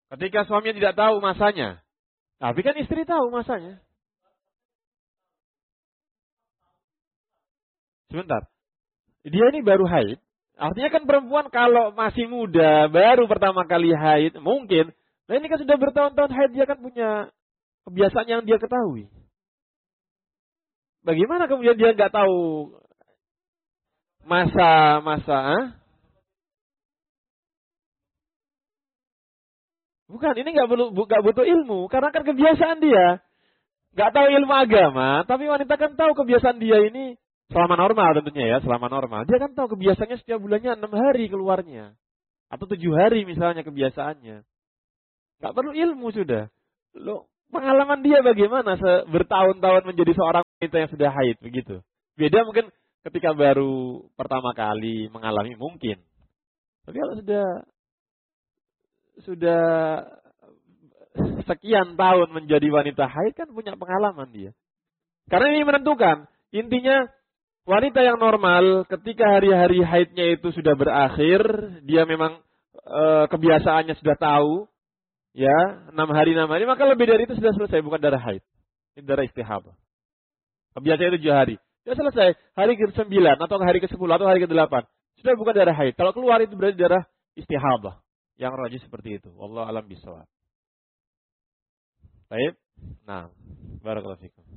Ketika suaminya tidak tahu masanya. Tapi kan istri tahu masanya. Sebentar. Dia ini baru haid. Artinya kan perempuan kalau masih muda, baru pertama kali haid, mungkin. Nah ini kan sudah bertahun-tahun haid, dia kan punya kebiasaan yang dia ketahui. Bagaimana kemudian dia nggak tahu masa-masa? Bukan, ini nggak butuh ilmu, karena kan kebiasaan dia. Nggak tahu ilmu agama, tapi wanita kan tahu kebiasaan dia ini selama normal tentunya ya, selama normal. Dia kan tahu kebiasaannya setiap bulannya 6 hari keluarnya. Atau 7 hari misalnya kebiasaannya. Nggak perlu ilmu sudah. Loh, pengalaman dia bagaimana bertahun-tahun menjadi seorang wanita yang sudah haid begitu. Beda mungkin ketika baru pertama kali mengalami mungkin. Tapi kalau sudah sekian tahun menjadi wanita haid kan punya pengalaman dia. Karena ini menentukan. Intinya wanita yang normal ketika hari-hari haidnya itu sudah berakhir, dia memang kebiasaannya sudah tahu, ya 6 hari, maka lebih dari itu sudah selesai, bukan darah haid. Ini darah istihadah. Kebiasaan itu 7 hari. Sudah selesai. Hari ke-9 atau hari ke-10 atau hari ke-8. Sudah bukan darah haid. Kalau keluar itu berarti darah istihadah. Yang rajih seperti itu. Wallahu a'lam bishawab. Baik. Nah, barakallahu fikum.